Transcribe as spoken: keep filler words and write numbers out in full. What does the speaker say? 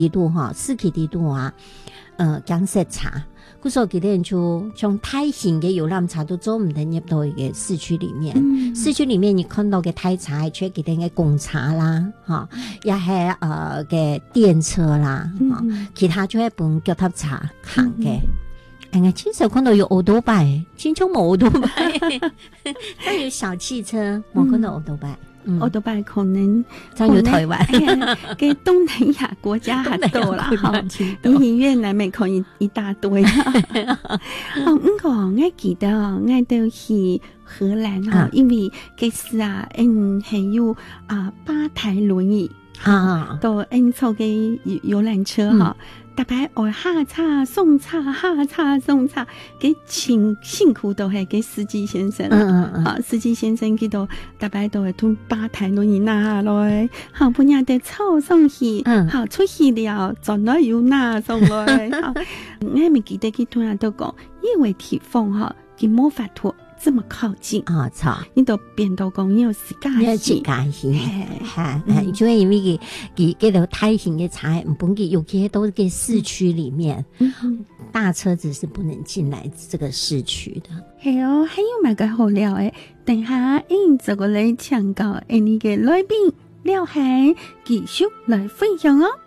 地度哈，市区地度啊，呃，港式茶。故說佢哋就從大型嘅遊覽車都做唔到入到一個市區裡面，嗯、市區裡面你看到嘅大茶，除佢哋嘅公車啦，嚇，也係誒嘅電車啦，嚇、嗯，其他就係本腳踏車行嘅。哎呀，經常看到有歐多拜，經常冇歐多拜，但有小汽車，冇看到歐多拜。 歐多拜可能像有台灣嘅東南亞國家還多啦，哈，你越南咪可以一大堆。哦，唔過我記得我都去荷蘭哈，因為嗰時啊，嗯係有啊八台輪椅啊，到嗯坐嘅遊覽車哈。大擺愛下叉送叉下叉送叉，給辛辛苦都係給司機先生，嗯嗯嗯，啊司機先生佢都大擺都係從吧台輪椅拿下來，好半日得湊上去，嗯，好出去了，再來又拿上來，好，我咪記得佢突然都講，因為鐵縫哈，佢冇法度這麼靠近啊，操！ 你都變到講有時間， 有時間先，係係，主要因為佢佢嗰條大型嘅茶唔本佢尤其都喺市區裡面，嗯，大車子是不能進來這個市區的。 係哦，還有乜個好料誒？等下誒，這個嚟請教誒，你嘅來賓廖海繼續來分享哦。